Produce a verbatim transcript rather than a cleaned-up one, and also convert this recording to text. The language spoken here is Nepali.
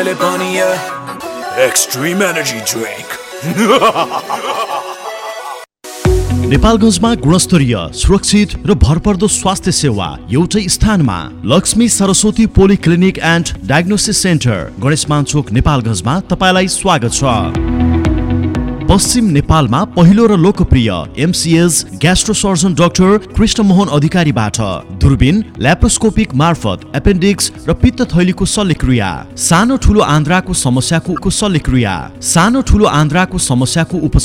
ले पनि एक्सट्रिम एनर्जी ड्रिंक। नेपालगञ्जमा गुणस्तरीय, सुरक्षित र भरपर्दो स्वास्थ्य सेवा एउटै स्थानमा। Lakshmi Saraswati polyclinic and diagnosis centre, Ganeshman चोक, नेपालगञ्जमा तपाईलाई स्वागत छ। पश्चिम नेपालमा पहिलो र लोकप्रिय MCS gastro surgeon doctor Krishnamohan अधिकारीबाट दूरबीन, ल्याप्रोस्कोपिक मार्फत एपेन्डिक्स र पित्त थैलीको शल्यक्रिया, सानो ठुलो आन्द्राको समस्याको शल्यक्रिया, सानो ठुलो आन्द्राको समस्याको उपचार